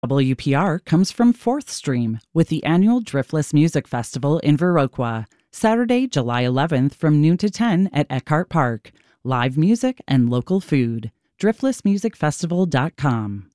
WPR comes from Fourth Stream with the annual Driftless Music Festival in Viroqua, Saturday, July 11th from noon to 10 at Eckhart Park. Live music and local food. driftlessmusicfestival.com.